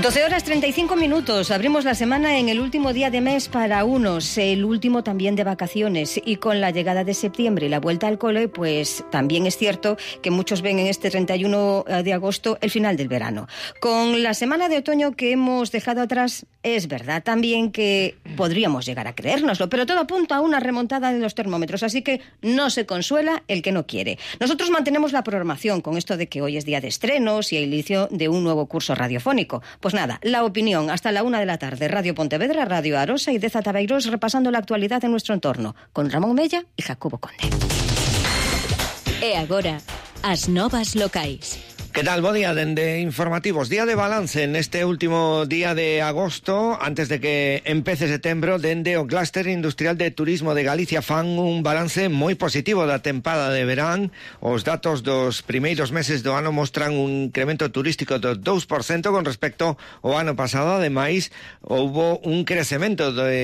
12 horas 35 minutos. Abrimos la semana en el último día de mes para unos, el último también de vacaciones, y con la llegada de septiembre y la vuelta al cole, pues también es cierto que muchos ven en este 31 de agosto el final del verano. Con la semana de otoño que hemos dejado atrás, es verdad también que podríamos llegar a creérnoslo, pero todo apunta a una remontada de los termómetros, así que no se consuela el que no quiere. Nosotros mantenemos la programación con esto de que hoy es día de estrenos y el inicio de un nuevo curso radiofónico. Pues nada, la opinión hasta la 1 de la tarde. Radio Pontevedra, Radio Arosa y Deza Tabeirós repasando la actualidad de nuestro entorno con Ramón Mella y Jacobo Conde. E agora, as novas locais. ¿Qué tal? Bo día, dende informativos. Día de balance en este último día de agosto, antes de que empece setembro, dende o Clúster Industrial de Turismo de Galicia fan un balance moi positivo da tempada de verán. Os datos dos primeiros meses do ano mostran un incremento turístico do 2% con respecto ao ano pasado. Ademais, houbo un crecemento do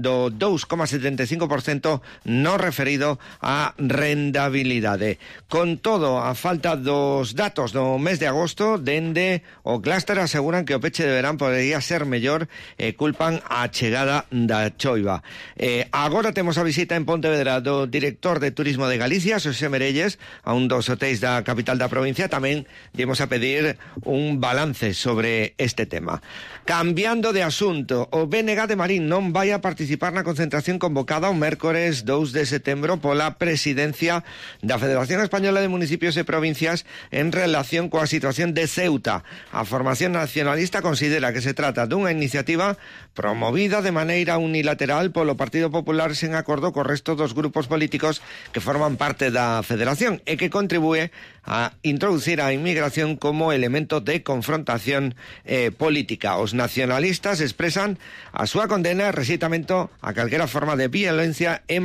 2,75% no referido á rendabilidade. Con todo, a falta dos datos do mes de agosto, dende o Clúster aseguran que o peche de verán podería ser mellor e culpan a chegada da choiva. Agora temos a visita en Pontevedra do director de Turismo de Galicia, Xosé Merelles, a un dos hotéis da capital da provincia. Tamén dimos a pedir un balance sobre este tema. Cambiando de asunto, o BNG de Marín non vai a participar na concentración convocada o mércores 2 de setembro pola presidencia da Federación Española de Municipios e Provincias en relación coa situación de Ceuta. A formación nacionalista considera que se trata dunha iniciativa promovida de maneira unilateral polo Partido Popular sen acordo co resto dos grupos políticos que forman parte da Federación e que contribúe a introducir a inmigración como elemento de confrontación política. Os nacionalistas expresan a súa condena e rexeitamento a calquera forma de violencia e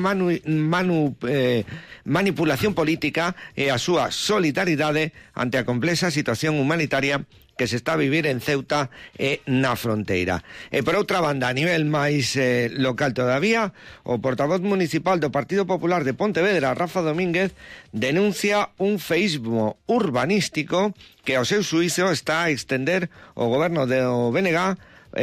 manipulación política e a súa solidaridade ante a complexa situación humanitaria que se está a vivir en Ceuta e na fronteira. E por outra banda, a nivel máis local todavía, o portavoz municipal do Partido Popular de Pontevedra, Rafa Domínguez, denuncia un feísmo urbanístico que ao seu xuízo está a extender o goberno do BNG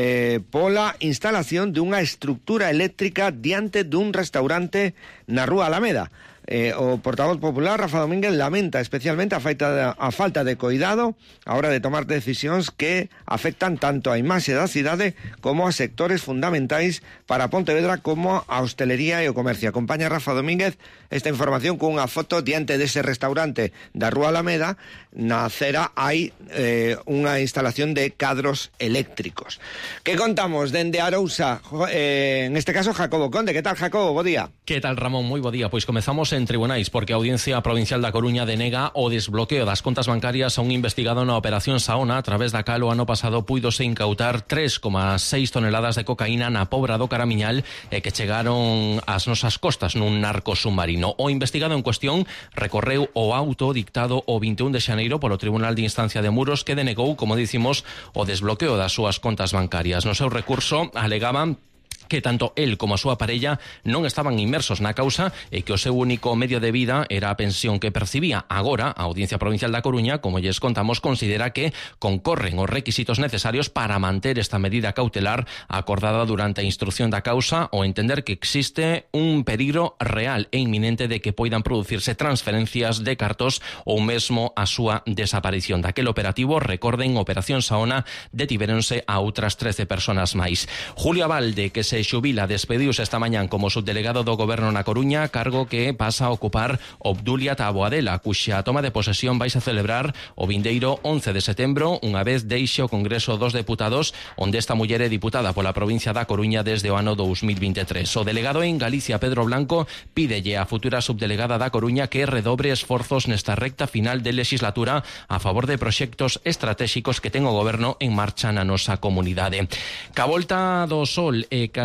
pola instalación dunha estructura eléctrica diante dun restaurante na Rúa Alameda. O portavoz popular, Rafa Domínguez, lamenta especialmente a falta de coidado a hora de tomar decisións que afectan tanto a imaxe da cidade como a sectores fundamentais para Pontevedra como a hostelería e o comercio. Acompaña Rafa Domínguez esta información cunha foto diante dese restaurante da Rúa Alameda. Na acera hai unha instalación de cadros eléctricos. Que contamos dende Arousa? En este caso, Jacobo Conde. Que tal, Jacobo? Bo día. Que tal, Ramón? Moi bo día. Pois comezamos en tribunais, porque a Audiencia Provincial da Coruña denega o desbloqueo das contas bancarias a un investigado na Operación Saona, a través da cal o ano pasado puidose incautar 3,6 toneladas de cocaína na Pobra do Caramiñal e que chegaron ás nosas costas nun narco submarino. O investigado en cuestión recorreu o auto dictado o 21 de xaneiro polo Tribunal de Instancia de Muros, que denegou, como dicimos, o desbloqueo das súas contas bancarias. No seu recurso alegaban que tanto él como a súa parella non estaban inmersos na causa e que o seu único medio de vida era a pensión que percibía. Agora, a Audiencia Provincial da Coruña, como lles contamos, considera que concorren os requisitos necesarios para manter esta medida cautelar acordada durante a instrucción da causa, ou entender que existe un peligro real e inminente de que poidan producirse transferencias de cartos ou mesmo a súa desaparición. Daquel operativo, recorden, Operación Saona, detivéronse a outras 13 personas máis. Julio Abalde, que se xubila, despediuse esta mañán como subdelegado do Goberno na Coruña, cargo que pasa a ocupar Obdulia Taboadela, cuxa toma de posesión vais a celebrar o vindeiro 11 de setembro, unha vez deixe o Congreso dos Deputados, onde esta muller é diputada pola provincia da Coruña desde o ano 2023. O delegado en Galicia, Pedro Blanco, pídelle á futura subdelegada da Coruña que redobre esforzos nesta recta final de legislatura a favor de proxectos estratégicos que ten o Goberno en marcha na nosa comunidade. Ca volta do sol e can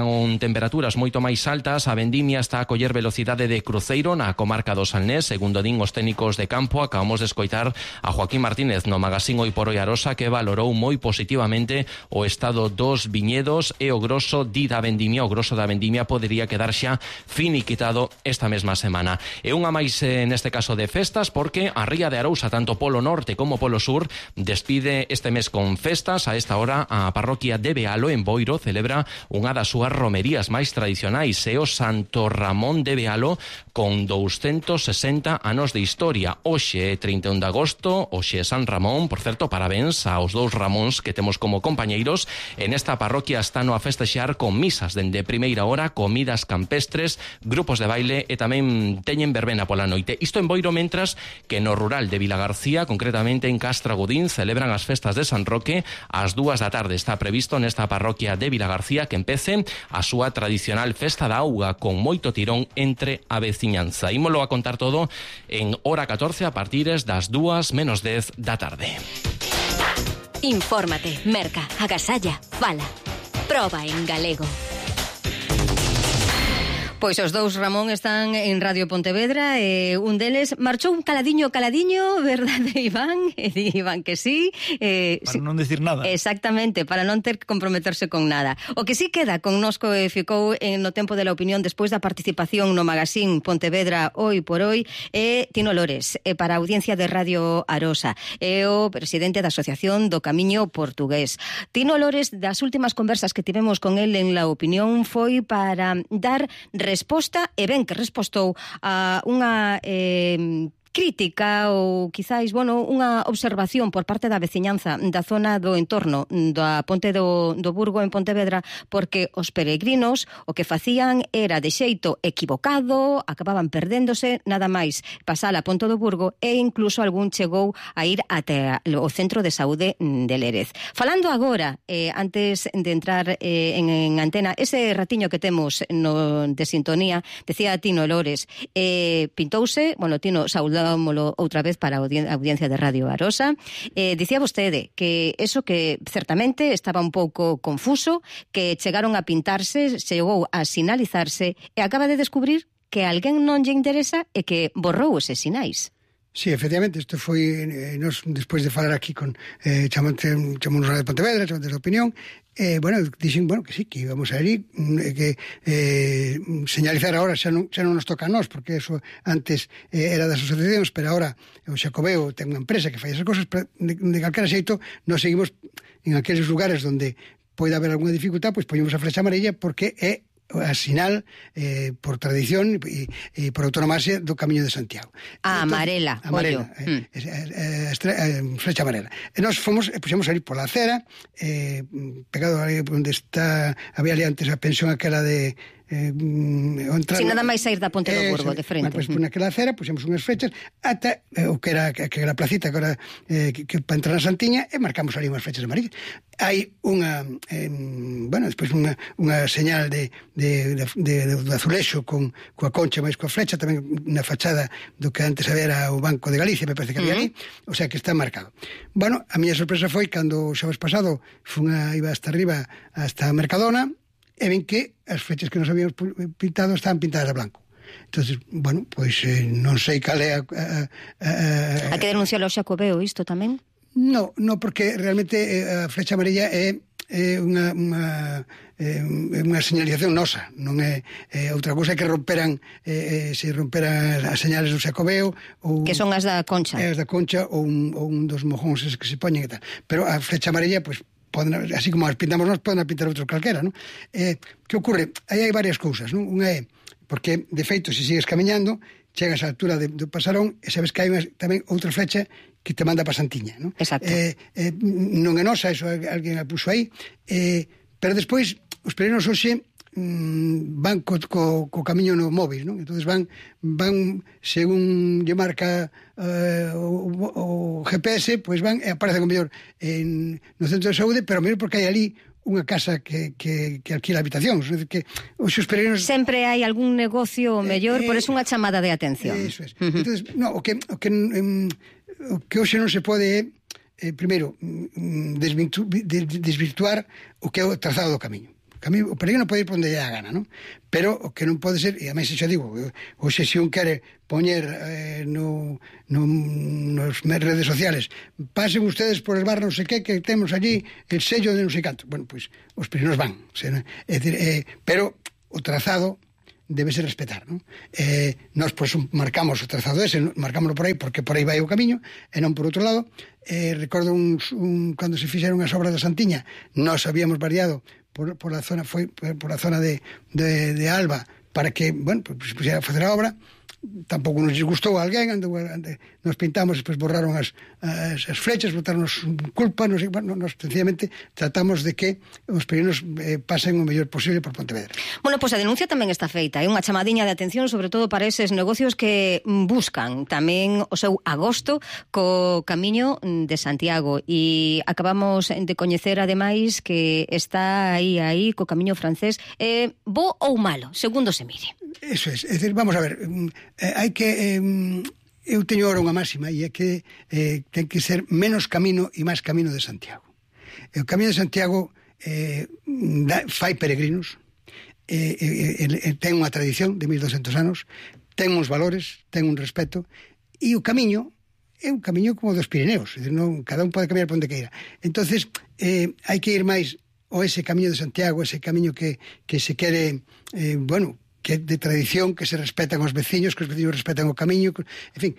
con temperaturas moito máis altas. A vendimia está a coller velocidade de cruceiro na comarca do Salnés, segundo din os técnicos de campo. Acabamos de escoitar a Joaquín Martínez no magazín Hoy por Hoy Arosa, que valorou moi positivamente o estado dos viñedos e o grosso da vendimia. O grosso da vendimia podería quedar xa finiquitado esta mesma semana. E unha máis neste caso de festas, porque a Ría de Arousa, tanto polo norte como polo sur, despide este mes con festas. A esta hora a parroquia de Bealo, en Boiro, celebra unha das súas romerías máis tradicionais, é o Santo Ramón de Bealo, con 260 anos de historia. Hoxe é 31 de agosto, hoxe é San Ramón. Por certo, parabéns aos dous Ramóns que temos como compañeiros. En esta parroquia están a festexear con misas dende primeira hora, comidas campestres, grupos de baile e tamén teñen verbena pola noite. Isto en Boiro, mentras que no rural de Vilagarcía, concretamente en Castragudín, celebran as festas de San Roque ás 2 da tarde. Está previsto nesta parroquia de Vilagarcía que empece a súa tradicional festa da auga con moito tirón entre a veciñanza. Ímolo a contar todo en hora 14 a partir das 2:10 da tarde. Infórmate, merca, agasalla, fala. Proba en galego. Pois os dous Ramón están en Radio Pontevedra e un deles marchou caladiño, verdade, Iván? E di Iván que sí. Para non decir nada. Exactamente, para non ter que comprometerse con nada. O que sí queda connosco e ficou no tempo de la opinión despois da participación no magazín Pontevedra Hoy por Hoy é Tino Lores, para a audiencia de Radio Arosa, é o presidente da Asociación do Camiño Portugués. Tino Lores, das últimas conversas que tivemos con el en la opinión, foi para dar resposta, e ben que respostou a unha crítica ou quizáis, unha observación por parte da veciñanza da zona do entorno da Ponte do Burgo en Pontevedra, porque os peregrinos o que facían era de xeito equivocado, acababan perdéndose, nada máis pasar a Ponte do Burgo, e incluso algún chegou a ir até o Centro de Saúde de Lérez. Falando agora, antes de entrar en antena, ese ratiño que temos de sintonía, decía Tino Lores, pintouse, Tino, saudámolo outra vez para a audiencia de Radio Arosa. Dicía vostede que eso que certamente estaba un pouco confuso, que chegaron a pintarse, chegou a sinalizarse, e acaba de descubrir que a alguén non lle interesa e que borrou eses sinais. Sí, efectivamente, isto foi nos despois de falar aquí con chamamos Radio Pontevedra, chamamos de opinión, dixen, que sí, que íbamos a ir, que señalizar agora xa non nos toca a nós, porque eso antes era das asociacións, pero agora o Xacobeo ten unha empresa que fai esas cosas, pero de calquera xeito nos seguimos en aqueles lugares onde pode haber alguna dificultad, pois poñemos a flecha amarilla, porque é a sinal por tradición e por autonomasia do Camiño de Santiago. Amarela, flecha amarela. E nós puxemos ali pola acera, pegado ali onde está, había ali antes a pensión aquela de sin nada máis sair da Ponte do Burgo de frente. Pois naquela acera puxemos unhas flechas ata o que era a placita agora que para entrar na Santiña, e marcamos ali unhas flechas amarillas. Hai unha despois unha señal de azulexo coa concha máis coa flecha, tamén na fachada do que antes era o Banco de Galicia, me parece que había ali, o sea que está marcado. A miña sorpresa foi cando o xoves pasado iba hasta arriba, hasta Mercadona, e ven que as flechas que nos habíamos pintado estaban pintadas de blanco. Entonces, non sei cal é a que denuncialo ao Xacobeo isto tamén? No, porque realmente a flecha amarilla é unha señalización nosa, non é outra cousa que se romperan as señales do Xacobeo, ou que son as da Concha. As da Concha ou un dos mojóns que se poñen e tal. Pero a flecha amarilla, así como as pintamos nós, poden pintar outros calquera, non? Que ocorre? Aí hai varias cousas, non? Unha é, porque, de feito, se sigues camiñando, chegas á altura do Pasarón e sabes que hai tamén outra flecha que te manda para Santiña, non? Exacto. Non é nosa, eso alguén a puxo aí, pero despois, os peregrinos hoxe van co camiño no móvil, non? Entonces van según lle marca o GPS, pois van e aparecen o mellor no centro de saúde, pero mellor porque hai ali unha casa que alquila habitacións, que os peregrinos sempre hai algún negocio mellor, por eso unha chamada de atención. Eso é. Entonces, o que hoxe non se pode primeiro desvirtuar o que é o trazado do camiño. o peregrino pode ir por onde lle dá a gana, non? Pero o que non pode ser, e a mí xa digo, hoxe se un quere poñer nos redes sociales, pasen ustedes por el bar non sei que temos allí el sello de non sei canto. Bueno, pois os peregrinos van, é dicir, pero o trazado debe ser respetar, non? Nós, por eso, marcamos o trazado ese, marcámoslo por aí, porque por aí vai o camiño, e non por outro lado. Recordo cando se fixeron as obras da Santiña, nós habíamos variado por a zona, foi por a zona de Alba, para que, bueno, pues pusiera a facer a obra. Tampouco nos disgustou a alguén, nos pintamos, despois borraron as flechas, botaronnos culpa, nos sencillamente tratamos de que os peregrinos pasen o mellor posible por Pontevedra. Bueno, pois a denuncia tamén está feita, é unha chamadiña de atención, sobre todo para eses negocios que buscan tamén o seu agosto co Camiño de Santiago, e acabamos de coñecer ademais que está aí co Camiño francés, bo ou malo, segundo se mire. Eso é dicir, vamos a ver, hai que eu teño ahora unha máxima, e é que ten que ser menos camino e máis camino de Santiago. O Camiño de Santiago fai peregrinos, ten unha tradición de 1200 anos, ten uns valores, ten un respeto, e o camiño é un camiño como dos Pirineos, é dicir, non, cada un pode camiñar por onde queira. Entonces, hai que ir máis o ese Camiño de Santiago, ese camiño que se quere, bueno, que de tradición, que se respetan os veciños, que os veciños respetan o camiño, en fin,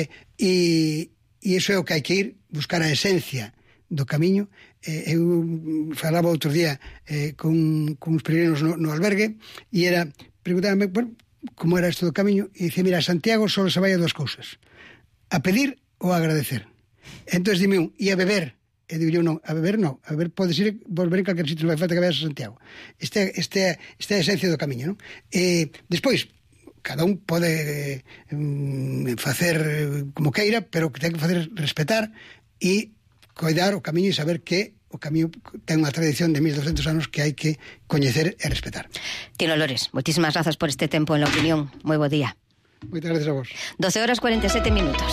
e iso é o que hai que ir, buscar a esencia do camiño. Eu falaba outro día con uns peregrinos no albergue, e era, preguntábame, bueno, como era isto do camiño, e dice, mira, a Santiago só se vai a 2 cousas, a pedir ou a agradecer. Entón, dime e a beber. E digo eu, non, a beber podes ir volver en calquer sitio, non vai falta que veas a Santiago. Esta é a esencia do camiño, non? Despois, cada un pode facer como queira, pero que ten que facer respetar e coidar o camiño e saber que o camiño ten unha tradición de 1200 anos que hai que coñecer e respetar. Tino Lores, moitísimas grazas por este tempo en La Opinión. Moi bo día. Moitas gracias a vos. 12:47.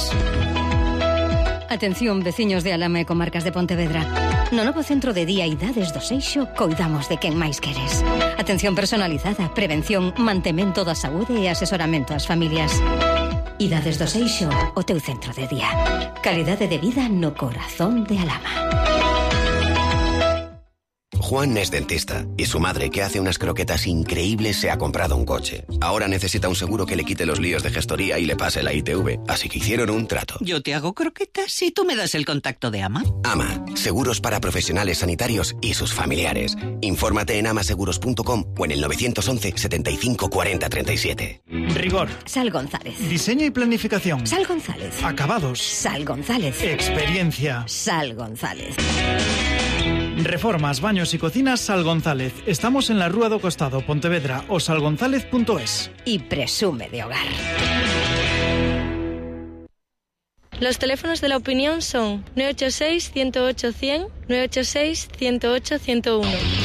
Atención, veciños de Alama e comarcas de Pontevedra. No novo centro de día Idades do Seixo coidamos de quen máis queres. Atención personalizada, prevención, mantemento da saúde e asesoramento ás familias. Idades do Seixo, o teu centro de día. Calidade de vida no corazón de Alama. Juan es dentista y su madre, que hace unas croquetas increíbles, se ha comprado un coche. Ahora necesita un seguro que le quite los líos de gestoría y le pase la ITV, así que hicieron un trato. Yo te hago croquetas y tú me das el contacto de AMA. AMA, seguros para profesionales sanitarios y sus familiares. Infórmate en amaseguros.com o en el 911 75 40 37. Rigor. Sal González. Diseño y planificación. Sal González. Acabados. Sal González. Experiencia. Sal González. Reformas, baños y cocinas Sal González. Estamos en la Rúa do Costado, Pontevedra, o salgonzalez.es. Y presume de hogar. Los teléfonos de La Opinión son 986-108-100, 986-108-101.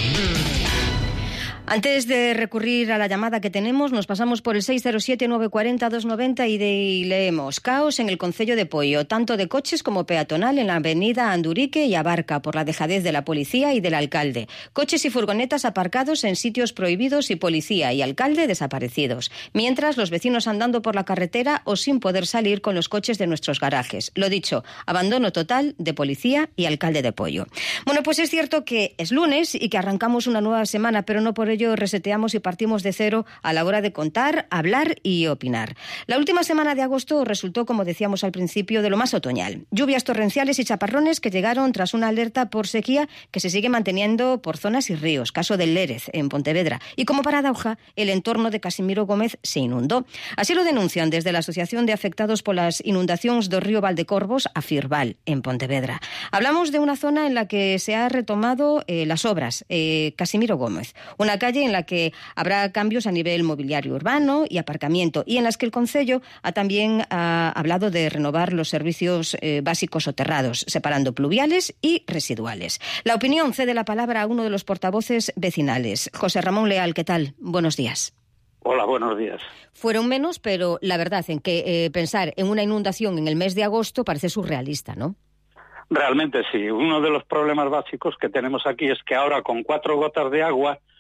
Antes de recurrir a la llamada que tenemos, nos pasamos por el 607-940-290 y leemos: caos en el concello de Poio, tanto de coches como peatonal en la avenida Andurique y Abarca, por la dejadez de la policía y del alcalde. Coches y furgonetas aparcados en sitios prohibidos y policía y alcalde desaparecidos. Mientras, los vecinos andando por la carretera o sin poder salir con los coches de nuestros garajes. Lo dicho, abandono total de policía y alcalde de Poio. Bueno, pues es cierto que es lunes y que arrancamos una nueva semana, pero no por ello reseteamos y partimos de cero a la hora de contar, hablar y opinar. La última semana de agosto resultó, como decíamos al principio, de lo más otoñal. Lluvias torrenciales y chaparrones que llegaron tras una alerta por sequía que se sigue manteniendo por zonas y ríos, caso del Lérez, en Pontevedra. Y como paradoja, el entorno de Casimiro Gómez se inundó. Así lo denuncian desde la Asociación de Afectados por las Inundacións do Río Valdecorvos, a Firval, en Pontevedra. Hablamos de una zona en la que se ha retomado las obras, Casimiro Gómez, una calle en la que habrá cambios a nivel mobiliario urbano y aparcamiento, y en las que el Concello ha también hablado de renovar los servicios básicos soterrados, separando pluviales y residuales. La Opinión cede la palabra a uno de los portavoces vecinales. José Ramón Leal, ¿qué tal? Buenos días. Hola, buenos días. Fueron menos, pero la verdad en que pensar en una inundación en el mes de agosto parece surrealista, ¿no? Realmente sí. Uno de los problemas básicos que tenemos aquí es que ahora con 4 gotas de agua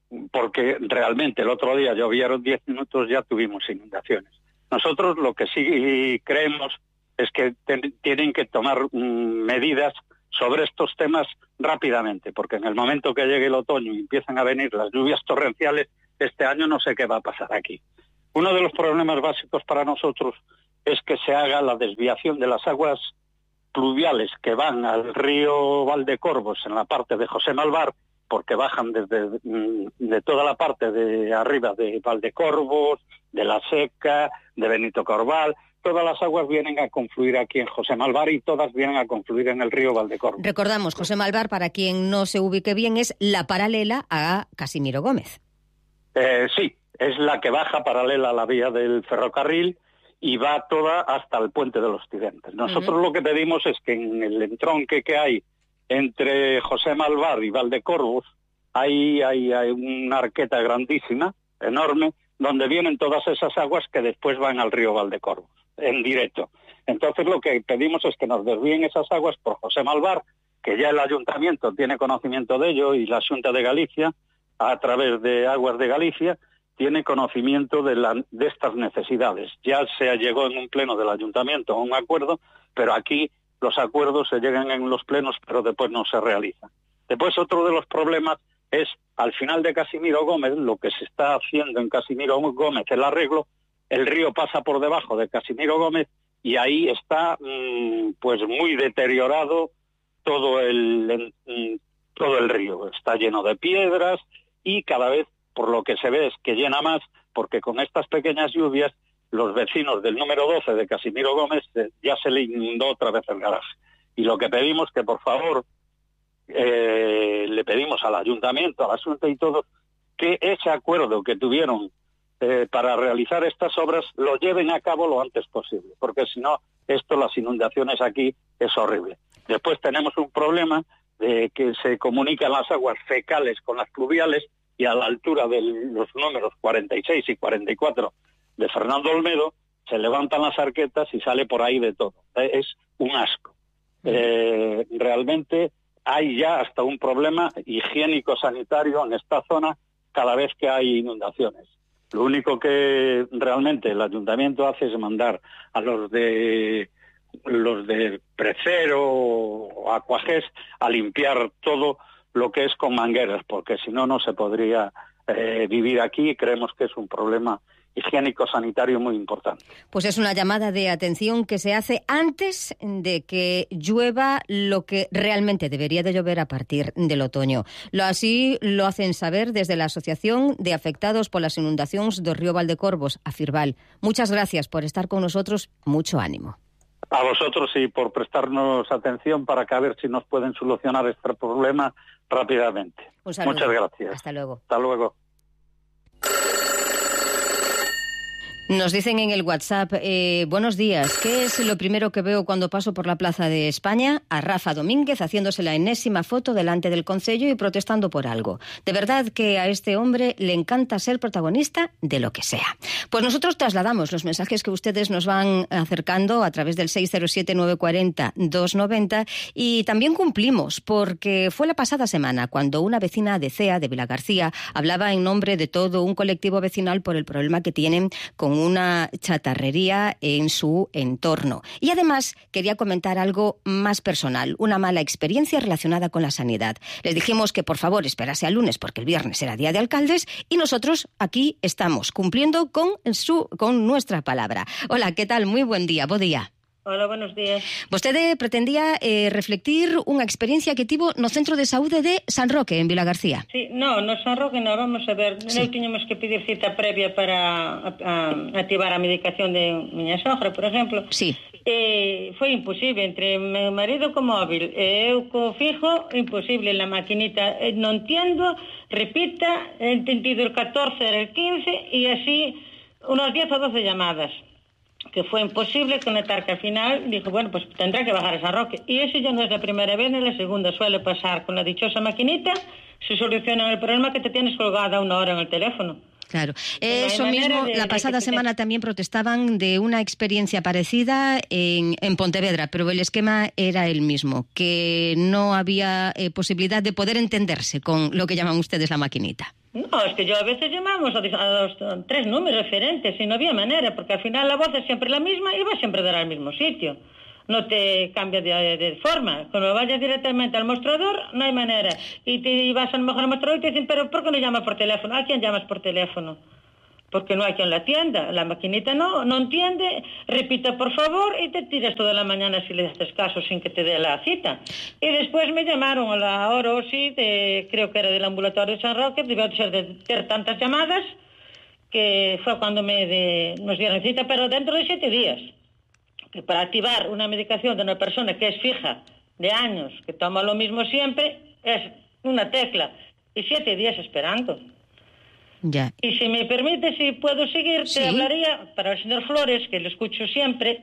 porque realmente el otro día llovieron 10 minutos, ya tuvimos inundaciones. Nosotros lo que sí creemos es que tienen que tomar medidas sobre estos temas rápidamente, porque en el momento que llegue el otoño y empiezan a venir las lluvias torrenciales, este año no sé qué va a pasar aquí. Uno de los problemas básicos para nosotros es que se haga la desviación de las aguas pluviales que van al río Valdecorvos en la parte de José Malvar, porque bajan de toda la parte de arriba de Valdecorvos, de La Seca, de Benito Corval. Todas las aguas vienen a confluir aquí en José Malvar y todas vienen a confluir en el río Valdecorvos. Recordamos, José Malvar, para quien no se ubique bien, es la paralela a Casimiro Gómez. Sí, es la que baja paralela a la vía del ferrocarril y va toda hasta el puente de los Tirantes. Nosotros lo que pedimos es que en el entronque que hay entre José Malvar y Valdecorvos hay una arqueta grandísima, enorme, donde vienen todas esas aguas que después van al río Valdecorvos, en directo. Entonces lo que pedimos es que nos desvíen esas aguas por José Malvar, que ya el ayuntamiento tiene conocimiento de ello, y la Xunta de Galicia, a través de Aguas de Galicia, tiene conocimiento de estas necesidades. Ya se llegó en un pleno del ayuntamiento a un acuerdo, pero aquí los acuerdos se llegan en los plenos, pero después no se realizan. Después otro de los problemas es, al final de Casimiro Gómez, lo que se está haciendo en Casimiro Gómez, el arreglo, el río pasa por debajo de Casimiro Gómez y ahí está pues muy deteriorado todo el río. Está lleno de piedras y cada vez, por lo que se ve, es que llena más, porque con estas pequeñas lluvias los vecinos del número 12 de Casimiro Gómez ya se le inundó otra vez el garaje. Y lo que pedimos que, por favor, le pedimos al ayuntamiento, a la Xunta y todo, que ese acuerdo que tuvieron para realizar estas obras lo lleven a cabo lo antes posible, porque si no, las inundaciones aquí es horrible. Después tenemos un problema de que se comunican las aguas fecales con las pluviales, y a la altura de los números 46 y 44 de Fernando Olmedo se levantan las arquetas y sale por ahí de todo. Es un asco. Realmente hay ya hasta un problema higiénico-sanitario en esta zona cada vez que hay inundaciones. Lo único que realmente el ayuntamiento hace es mandar a los de Precero o Aquagés a limpiar todo lo que es con mangueras, porque si no, no se podría vivir aquí, y creemos que es un problema higiénico-sanitario muy importante. Pues es una llamada de atención que se hace antes de que llueva lo que realmente debería de llover a partir del otoño. Así lo hacen saber desde la Asociación de Afectados por las Inundaciones do Río Valdecorvos, AFIRVAL. Muchas gracias por estar con nosotros, mucho ánimo. A vosotros y por prestarnos atención para que a ver si nos pueden solucionar este problema rápidamente. Un saludo. Muchas gracias. Hasta luego. Hasta luego. Nos dicen en el WhatsApp, buenos días, ¿qué es lo primero que veo cuando paso por la Plaza de España? A Rafa Domínguez haciéndose la enésima foto delante del concello y protestando por algo. De verdad que a este hombre le encanta ser protagonista de lo que sea. Pues nosotros trasladamos los mensajes que ustedes nos van acercando a través del 607-940-290 y también cumplimos, porque fue la pasada semana cuando una vecina de Cea, de Vilagarcía, hablaba en nombre de todo un colectivo vecinal por el problema que tienen con una chatarrería en su entorno. Y además quería comentar algo más personal, una mala experiencia relacionada con la sanidad. Les dijimos que por favor esperase al lunes porque el viernes era día de alcaldes y nosotros aquí estamos cumpliendo con nuestra palabra. Hola, ¿qué tal? Muy buen día, bo día. Hola, buenos días. Vostede pretendía reflectir unha experiencia que tivo no Centro de Saúde de San Roque, en Vilagarcía. Sí, no San Roque no, vamos a ver, sí. Non tiñamos que pedir cita previa para activar a medicación de miña sogra, por exemplo. Sí. Foi imposible, entre meu marido co móvil e eu co fijo, imposible, la maquinita, non entiendo, repita, he entendido el 14, era el 15, e así unos 10 o 12 llamadas. Que fue imposible conectar, que al final dijo, bueno, pues tendrá que bajar a San Roque. Y eso ya no es la primera vez ni la segunda. Suele pasar con la dichosa maquinita, se soluciona el problema que te tienes colgada una hora en el teléfono. Claro, eso mismo, la pasada semana también protestaban de una experiencia parecida en Pontevedra, pero el esquema era el mismo, que no había posibilidad de poder entenderse con lo que llaman ustedes la maquinita. No, es que yo a veces llamamos a 3 números diferentes y no había manera, porque al final la voz es siempre la misma y va siempre a dar al mismo sitio. No te cambia de forma. Cuando vayas directamente al mostrador, no hay manera. Y te vas a lo mejor al mostrador y te dicen, pero ¿por qué no llamas por teléfono? ¿A quién llamas por teléfono? Porque no hay quien la atienda. La maquinita no entiende, repita por favor y te tiras toda la mañana si le haces caso sin que te dé la cita. Y después me llamaron a la hora o sí, creo que era del ambulatorio de San Roque, debió ser de tener tantas llamadas, que fue cuando nos dieron cita, pero dentro de 7 días. Que para activar una medicación de una persona que es fija, de años, que toma lo mismo siempre, es una tecla. Y 7 días esperando. Ya. Y si me permite, si puedo seguir, te hablaría para el señor Flores, que lo escucho siempre,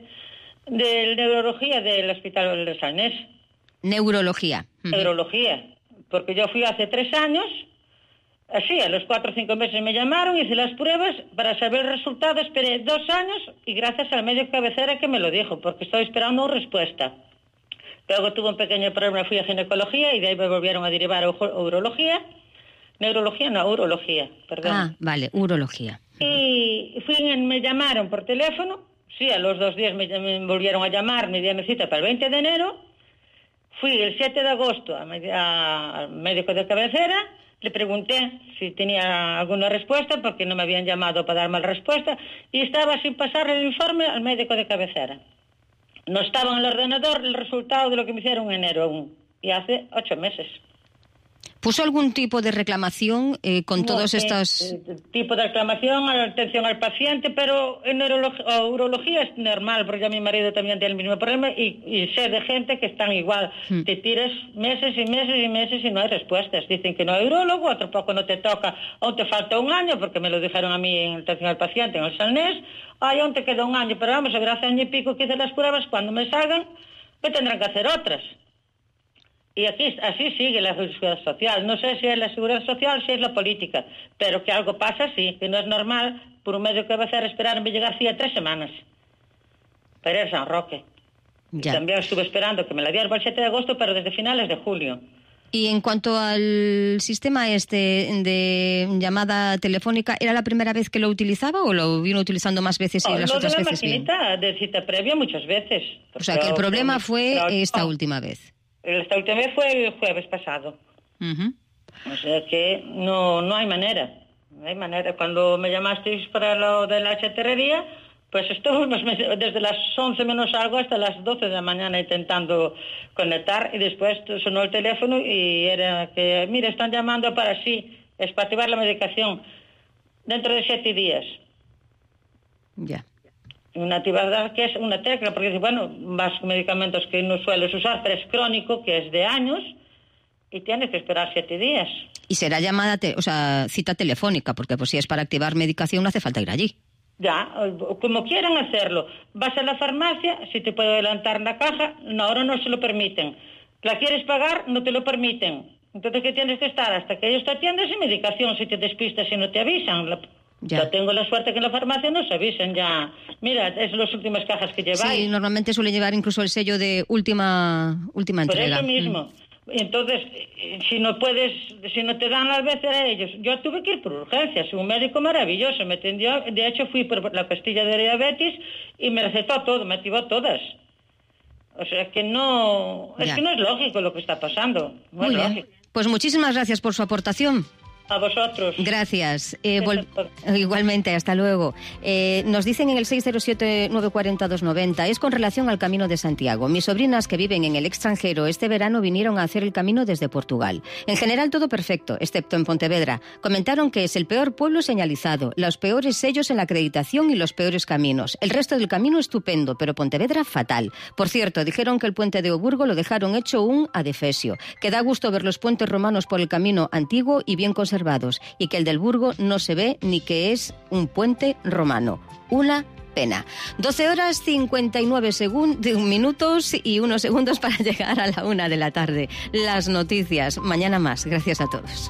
de neurología del Hospital de Salnés. Neurología. Neurología. Porque yo fui hace 3 años, así, a los 4 o 5 meses me llamaron, hice las pruebas para saber el resultado, esperé 2 años y gracias al médico cabecera que me lo dijo, porque estoy esperando respuesta. Luego tuve un pequeño problema, fui a ginecología y de ahí me volvieron a derivar a urología. Neurología, no, urología, perdón. Ah, vale, urología. Y me llamaron por teléfono, sí, a los 2 días me volvieron a llamar, me dieron cita para el 20 de enero, fui el 7 de agosto al médico de cabecera, le pregunté si tenía alguna respuesta, porque no me habían llamado para dar mal respuesta, y estaba sin pasar el informe al médico de cabecera. No estaba en el ordenador el resultado de lo que me hicieron en enero aún, y hace 8 meses. ¿Puso algún tipo de reclamación con todos estos...? Tipo de reclamación, atención al paciente, pero en urología es normal, porque ya mi marido también tiene el mismo problema y sé de gente que están igual. Te tiras meses y meses y meses y no hay respuestas. Dicen que no hay urólogo, otro poco no te toca, aún te falta 1 año, porque me lo dijeron a mí en atención al paciente, en el Salnés. Aún te queda 1 año, pero vamos a ver, hace 1 año y pico que hice las pruebas, cuando me salgan, me tendrán que hacer otras. Y aquí así sigue la seguridad social. No sé si es la seguridad social o si es la política, pero que algo pasa, sí, que no es normal por un médico que va a hacer esperarme llegar hacía 3 semanas para ir a San Roque. Ya. Y también estuve esperando que me la dieran para el 7 de agosto, pero desde finales de julio. Y en cuanto al sistema de llamada telefónica, ¿era la primera vez que lo utilizaba o lo vino utilizando más veces y las otras veces bien? Lo de la maquinita de cita previa muchas veces. O sea, que el problema fue esta última vez. Esta última vez fue el jueves pasado. O sea que no hay manera. No hay manera. Cuando me llamasteis para lo de la chatarrería, pues estuvimos desde las 11 menos algo hasta las 12 de la mañana intentando conectar y después sonó el teléfono y era que, mira, están llamando para es para activar la medicación dentro de 7 días. Ya. Una actividad que es una tecla, porque bueno, vas con medicamentos que no sueles usar, pero es crónico, que es de años, y tienes que esperar 7 días. Y será llamada, cita telefónica, porque pues si es para activar medicación no hace falta ir allí. Ya, como quieran hacerlo. Vas a la farmacia, si te puedo adelantar la caja, ahora no se lo permiten. ¿La quieres pagar? No te lo permiten. Entonces, ¿qué tienes que estar? Hasta que ellos te atiendan sin medicación, si te despistas y no te avisan. Ya tengo la suerte que en la farmacia nos avisen ya. Mira, es las últimas cajas que lleváis. Sí, normalmente suele llevar incluso el sello de última entrega. Por eso mismo. Entonces, si no te dan las veces a ellos, yo tuve que ir por urgencias. Un médico maravilloso me atendió. De hecho, fui por la pastilla de diabetes y me recetó todo, me activó todas. O sea que no es lógico lo que está pasando. No es lógico. Pues muchísimas gracias por su aportación. A vosotros. Gracias. Igualmente, hasta luego. Nos dicen en el 607-940-290, es con relación al Camino de Santiago. Mis sobrinas que viven en el extranjero este verano vinieron a hacer el camino desde Portugal. En general todo perfecto, excepto en Pontevedra. Comentaron que es el peor pueblo señalizado, los peores sellos en la acreditación y los peores caminos. El resto del camino estupendo, pero Pontevedra fatal. Por cierto, dijeron que el puente de Oburgo lo dejaron hecho un adefesio, que da gusto ver los puentes romanos por el camino antiguo y bien conservados, y que el del Burgo no se ve ni que es un puente romano. Una pena. 12 horas 59 minutos y 1 segundo para llegar a la 1 de la tarde. Las noticias. Mañana más. Gracias a todos.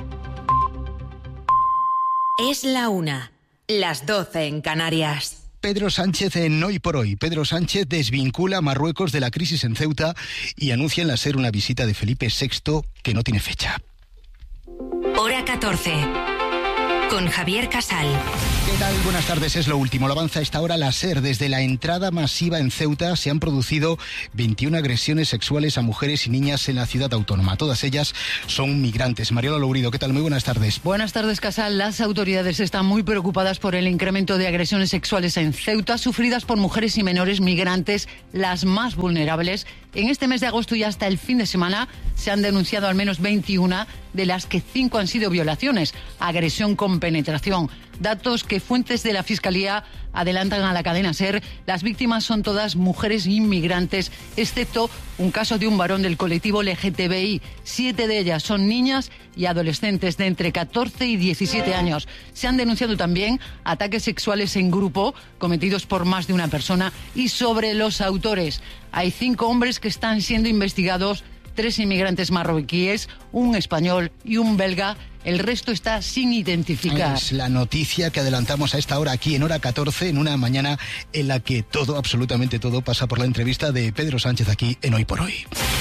Es la 1. Las 12 en Canarias. Pedro Sánchez en Hoy por Hoy. Pedro Sánchez desvincula a Marruecos de la crisis en Ceuta y anuncia en la SER una visita de Felipe VI que no tiene fecha. Hora 14. con Javier Casal. ¿Qué tal? Buenas tardes, es lo último. Lo avanza a esta hora la SER. Desde la entrada masiva en Ceuta se han producido 21 agresiones sexuales a mujeres y niñas en la ciudad autónoma. Todas ellas son migrantes. Mariola Lourido, ¿qué tal? Muy buenas tardes. Buenas tardes, Casal. Las autoridades están muy preocupadas por el incremento de agresiones sexuales en Ceuta, sufridas por mujeres y menores migrantes, las más vulnerables. En este mes de agosto y hasta el fin de semana se han denunciado al menos 21, de las que 5 han sido violaciones, agresión con penetración. Datos que fuentes de la Fiscalía adelantan a la cadena SER. Las víctimas son todas mujeres inmigrantes, excepto un caso de un varón del colectivo LGTBI. 7 de ellas son niñas y adolescentes de entre 14 y 17 años. Se han denunciado también ataques sexuales en grupo cometidos por más de una persona. Y sobre los autores, hay 5 hombres que están siendo investigados, 3 inmigrantes marroquíes, un español y un belga. El resto está sin identificar. Es la noticia que adelantamos a esta hora aquí en Hora 14, en una mañana en la que todo, absolutamente todo, pasa por la entrevista de Pedro Sánchez aquí en Hoy por Hoy.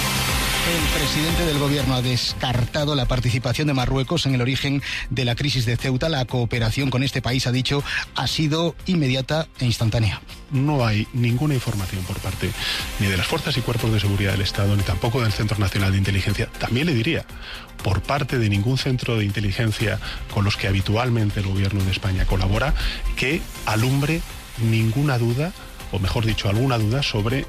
El presidente del gobierno ha descartado la participación de Marruecos en el origen de la crisis de Ceuta. La cooperación con este país, ha dicho, ha sido inmediata e instantánea. No hay ninguna información por parte ni de las fuerzas y cuerpos de seguridad del Estado, ni tampoco del Centro Nacional de Inteligencia. También le diría, por parte de ningún centro de inteligencia con los que habitualmente el gobierno de España colabora, que alumbre ninguna duda, o mejor dicho, alguna duda sobre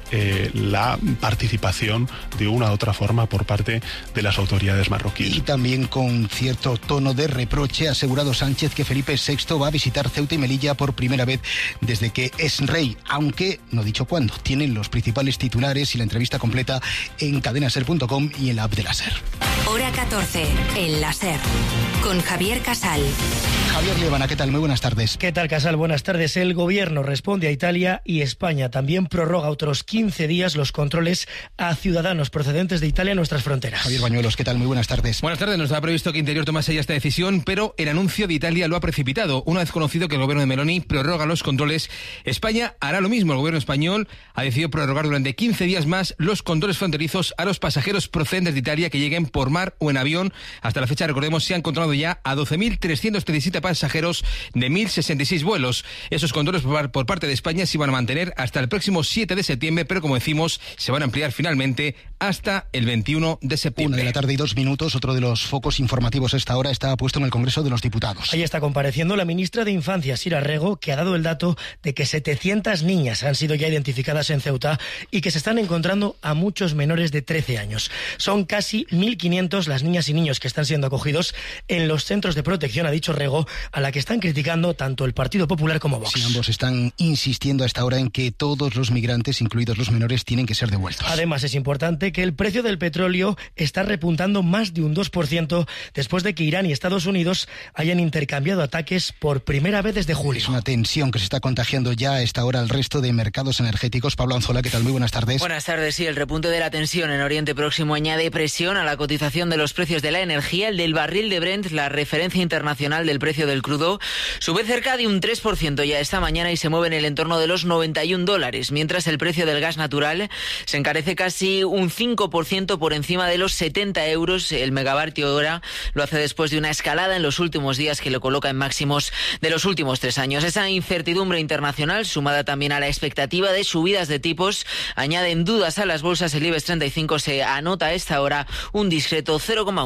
la participación de una u otra forma por parte de las autoridades marroquíes. Y también con cierto tono de reproche ha asegurado Sánchez que Felipe VI va a visitar Ceuta y Melilla por primera vez desde que es rey, aunque no ha dicho cuándo. Tienen los principales titulares y la entrevista completa en cadenaser.com y en la app de la SER. Hora 14, en la SER, con Javier Casal. Javier Liebana, ¿qué tal? Muy buenas tardes. ¿Qué tal, Casal? Buenas tardes. El gobierno responde a Italia y España también prorroga otros 15 días los controles a ciudadanos procedentes de Italia en nuestras fronteras. Javier Bañuelos, ¿qué tal? Muy buenas tardes. Buenas tardes. No estaba previsto que Interior tomase ya esta decisión, pero el anuncio de Italia lo ha precipitado. Una vez conocido que el gobierno de Meloni prorroga los controles, España hará lo mismo. El gobierno español ha decidido prorrogar durante 15 días más los controles fronterizos a los pasajeros procedentes de Italia que lleguen por mar o en avión. Hasta la fecha, recordemos, se han controlado ya a 12.337 pasajeros de 1.066 vuelos. Esos controles por parte de España se iban a mantener hasta el próximo 7 de septiembre, pero como decimos, se van a ampliar finalmente hasta el 21 de septiembre. 1:02 Otro de los focos informativos a esta hora está puesto en el Congreso de los Diputados. Ahí está compareciendo la ministra de Infancia, Sira Rego, que ha dado el dato de que 700 niñas han sido ya identificadas en Ceuta y que se están encontrando a muchos menores de 13 años. Son casi 1.500 las niñas y niños que están siendo acogidos en los centros de protección, ha dicho Rego, a la que están criticando tanto el Partido Popular como Vox. Sí, ambos están insistiendo a esta hora en que todos los migrantes, incluidos los menores, tienen que ser devueltos. Además, es importante que el precio del petróleo está repuntando más de un 2% después de que Irán y Estados Unidos hayan intercambiado ataques por primera vez desde julio. Es una tensión que se está contagiando ya a esta hora al resto de mercados energéticos. Pablo Anzola, ¿qué tal? Muy buenas tardes. Buenas tardes. Sí, el repunte de la tensión en Oriente Próximo añade presión a la cotización de los precios de la energía. El del barril de Brent, la referencia internacional del precio del crudo, sube cerca de un 3% ya esta mañana y se mueve en el entorno de los $91, mientras el precio del gas natural se encarece casi un 5% por encima de los 70 euros el megavatio hora. Lo hace después de una escalada en los últimos días que lo coloca en máximos de los últimos 3 años. Esa incertidumbre internacional, sumada también a la expectativa de subidas de tipos, añaden dudas a las bolsas. El IBEX 35 se anota a esta hora un discreto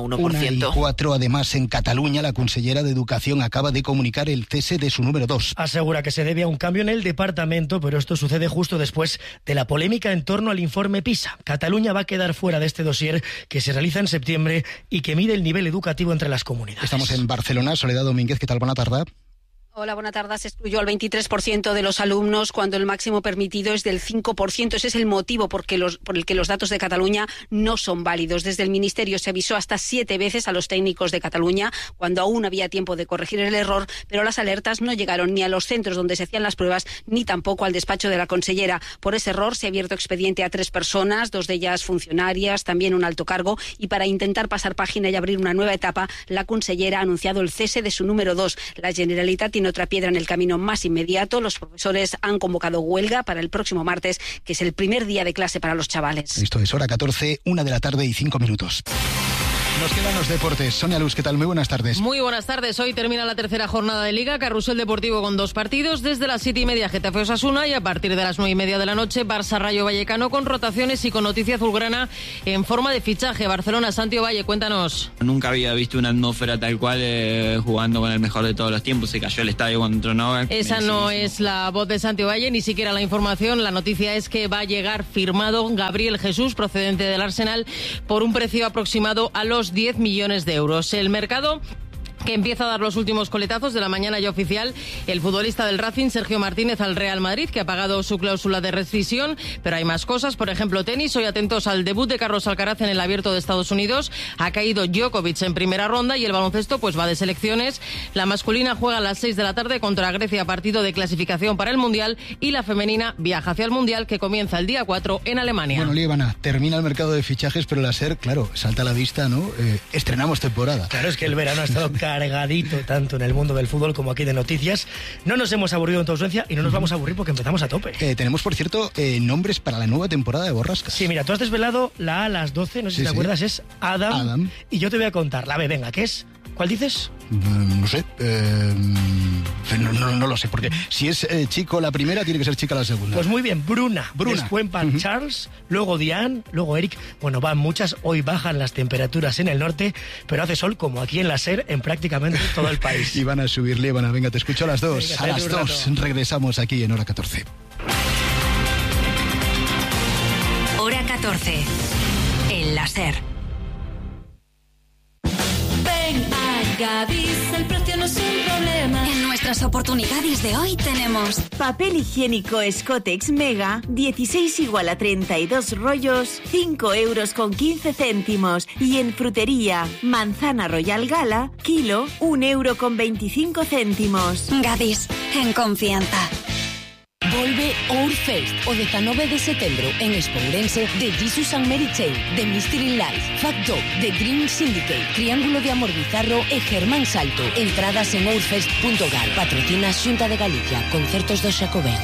0,1%. 1:04. Además, en Cataluña, la consellera de Educación acaba de comunicar el cese de su número 2. Asegura que se debe a un cambio en el departamento, pero esto sucede justo después de la polémica en torno al informe PISA. Cataluña va a quedar fuera de este dossier que se realiza en septiembre y que mide el nivel educativo entre las comunidades. Estamos en Barcelona. Soledad Domínguez, ¿qué tal? Buena tarde. Hola, buena tarde. Se excluyó al 23% de los alumnos cuando el máximo permitido es del 5%. Ese es el motivo por el que los datos de Cataluña no son válidos. Desde el Ministerio se avisó hasta 7 veces a los técnicos de Cataluña cuando aún había tiempo de corregir el error, pero las alertas no llegaron ni a los centros donde se hacían las pruebas ni tampoco al despacho de la consellera. Por ese error se ha abierto expediente a 3 personas, 2 de ellas funcionarias, también un alto cargo, y para intentar pasar página y abrir una nueva etapa, la consellera ha anunciado el cese de su número 2. La Generalitat tiene otra piedra en el camino más inmediato. Los profesores han convocado huelga para el próximo martes, que es el primer día de clase para los chavales. Esto es Hora 14, 1:05 PM. Nos quedan los deportes. Sonia Luz, ¿qué tal? Muy buenas tardes. Muy buenas tardes. Hoy termina la tercera jornada de Liga. Carrusel Deportivo con 2 partidos. Desde las 7:30 Getafe Osasuna y a partir de las 9:30 de la noche Barça Rayo Vallecano con rotaciones y con noticia azulgrana en forma de fichaje. Barcelona, Santi Valle, cuéntanos. Nunca había visto una atmósfera tal cual jugando con el mejor de todos los tiempos. Se cayó el estadio cuando entró Novak. Esa no es la voz de Santi Valle, ni siquiera la información. La noticia es que va a llegar firmado Gabriel Jesús, procedente del Arsenal, por un precio aproximado a los 10 millones de euros. El mercado que empieza a dar los últimos coletazos de la mañana ya oficial, el futbolista del Racing, Sergio Martínez, al Real Madrid, que ha pagado su cláusula de rescisión, pero hay más cosas, por ejemplo, tenis. Hoy atentos al debut de Carlos Alcaraz en el Abierto de Estados Unidos. Ha caído Djokovic en primera ronda y el baloncesto pues va de selecciones. La masculina juega a las 6 de la tarde contra Grecia, partido de clasificación para el Mundial, y la femenina viaja hacia el Mundial, que comienza el día 4 en Alemania. Bueno, Líbana, termina el mercado de fichajes, pero la SER, claro, salta a la vista, ¿no? Estrenamos temporada. Claro, es que el verano ha estado cargadito tanto en el mundo del fútbol como aquí de noticias. No nos hemos aburrido en tu ausencia y no nos vamos a aburrir porque empezamos a tope. Tenemos, por cierto, nombres para la nueva temporada de Borrascas. Sí, mira, tú has desvelado la A a las 12, no sé si te acuerdas, es Adam. Y yo te voy a contar la B, venga, ¿qué es? ¿Cuál dices? No sé. No lo sé, porque si es chico la primera, tiene que ser chica la segunda. Pues muy bien, Bruna. Después Charles, luego Diane, luego Eric. Bueno, van muchas. Hoy bajan las temperaturas en el norte, pero hace sol como aquí en la SER en prácticamente todo el país. Y van a subir, Líbana. Venga, te escucho a las 2. Venga, a las 2 regresamos aquí en Hora 14. Hora 14. En la SER. Gadis, el precio no es un problema. En nuestras oportunidades de hoy tenemos papel higiénico Scottex Mega, 16 igual a 32 rollos, 5 euros con 15 céntimos. Y en frutería, manzana Royal Gala, kilo, 1 euro con 25 céntimos. Gadis, en confianza. Volve Outfest o 19 de setembro en Expo Ourense de Jesus and Mary Chain, de Mystery Life, Fact Dog, de Dream Syndicate, Triángulo de Amor Bizarro e Germán Salto. Entradas en outfest.gal. Patrocina Xunta de Galicia. Concertos do Xacobeo.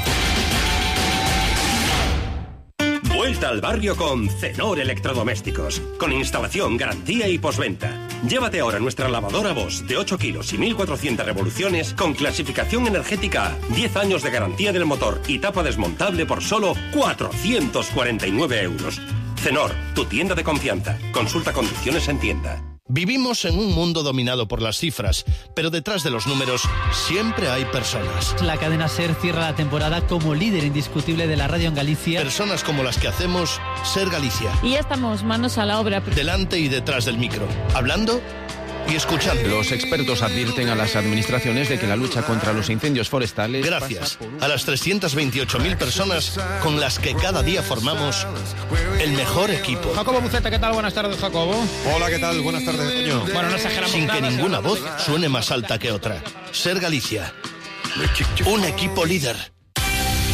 Vuelta al barrio con Cenor Electrodomésticos. Con instalación, garantía y postventa. Llévate ahora nuestra lavadora Bosch de 8 kilos y 1400 revoluciones con clasificación energética A, 10 años de garantía del motor y tapa desmontable por solo 449 euros. Cenor, tu tienda de confianza. Consulta condiciones en tienda. Vivimos en un mundo dominado por las cifras, pero detrás de los números siempre hay personas. La cadena SER cierra la temporada como líder indiscutible de la radio en Galicia. Personas como las que hacemos SER Galicia. Y ya estamos manos a la obra. Delante y detrás del micro, hablando y escuchando. Los expertos advierten a las administraciones de que la lucha contra los incendios forestales... Gracias a las 328.000 personas con las que cada día formamos el mejor equipo. Jacobo Buceta, ¿qué tal? Buenas tardes, Jacobo. Hola, ¿qué tal? Buenas tardes, Toño. Bueno, no exageramos Sin nada, que ninguna voz suene más alta que otra. SER Galicia. Un equipo líder.